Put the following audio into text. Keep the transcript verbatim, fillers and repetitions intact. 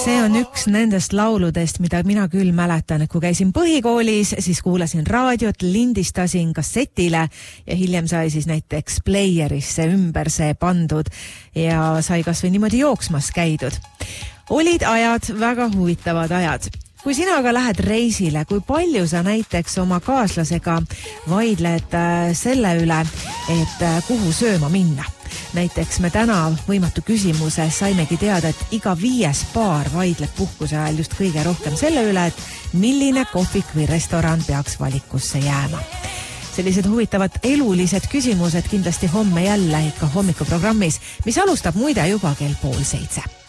see on üks nendest lauludest, mida mina küll mäletan, et kui käisin põhikoolis, siis kuulasin raadiot, lindistasin kassetile ja hiljem sai siis näiteks playerisse ümber see pandud ja sai kas või niimoodi jooksmas käidud. Olid ajad, väga huvitavad ajad. Kui sina aga lähed reisile, kui palju sa näiteks oma kaaslasega vaidled selle üle, et kuhu sööma minna? Näiteks me täna võimatu küsimuse saimegi teada, et iga viies paar vaidleb puhkuse ajal just kõige rohkem selle üle, et milline kohvik või restoran peaks valikusse jääma. Sellised huvitavad elulised küsimused kindlasti homme jälle ikka hommikuprogrammis, mis alustab muide juba kell pool seitse.